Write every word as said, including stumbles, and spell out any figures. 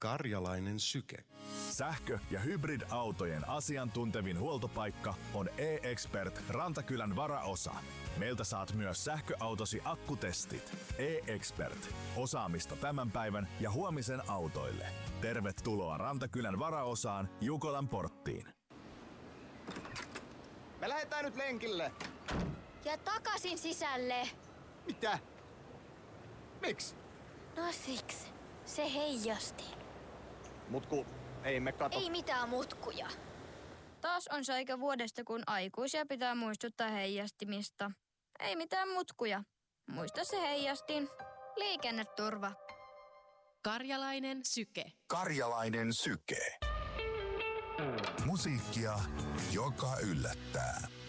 Karjalainen Syke. Sähkö- ja hybridautojen asiantuntevin huoltopaikka on E-Expert Rantakylän varaosa. Meiltä saat myös sähköautosi akkutestit. E-Expert. Osaamista tämän päivän ja huomisen autoille. Tervetuloa Rantakylän varaosaan Jukolan porttiin. Me lähdetään nyt lenkille. Ja takaisin sisälle. Mitä? Miks? No siksi. Se heijasti. Mutku, ei me kato. Ei mitään mutkuja. Taas on se aika vuodesta, kun aikuisia pitää muistuttaa heijastimista. Ei mitään mutkuja. Muista se heijastin. Liikenneturva. Karjalainen Syke. Karjalainen Syke. Musiikkia, joka yllättää.